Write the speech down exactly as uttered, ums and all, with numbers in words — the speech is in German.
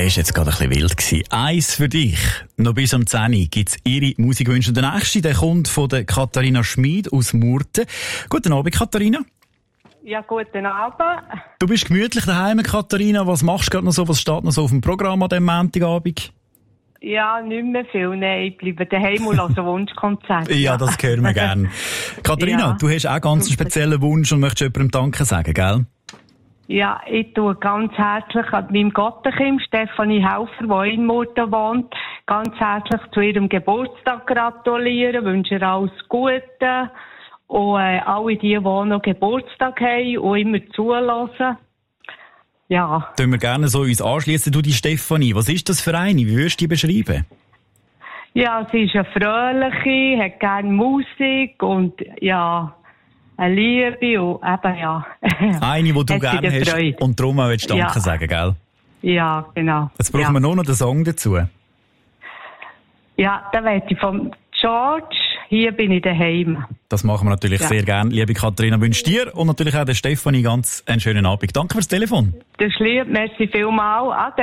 der ist jetzt gerade ein bisschen wild gewesen. Eins für dich. Noch bis am zehn Uhr gibt es Ihre Musikwünsche. Der nächste, der kommt von der Katharina Schmid aus Murten. Guten Abend, Katharina. Ja, guten Abend. Du bist gemütlich daheim, Katharina. Was machst du gerade noch so? Was steht noch so auf dem Programm an diesem Montagabend? Ja, nicht mehr viel. Nein, ich bleibe daheim und höre Wunschkonzert. Ja, das hören wir gerne. Katharina, ja. Du hast auch ganz einen speziellen Wunsch und möchtest jemandem Danke sagen, gell? Ja, ich tue ganz herzlich an meinem Gottenkind, Stefanie Helfer, die in Murten wohnt, ganz herzlich zu ihrem Geburtstag gratulieren, wünsche ihr alles Gute. Und äh, alle die, die noch Geburtstag haben und immer zulassen. Ja. Können wir gerne so uns anschließen. Du, die Stefanie, was ist das für eine? Wie würdest du die beschreiben? Ja, sie ist eine fröhliche, hat gerne Musik und ja, eine Liebe und eben ja. Eine, die du gerne hast Freude. Und darum auch willst du Danke ja. sagen, gell? Ja, genau. Jetzt brauchen ja. wir nur noch den Song dazu. Ja, da werde ich vom George, hier bin ich daheim. Das machen wir natürlich ja. sehr gerne. Liebe Katharina, wünsche dir und natürlich auch der Stefanie ganz einen schönen Abend. Danke fürs Telefon. Das ist lieb, merci vielmals. Ade.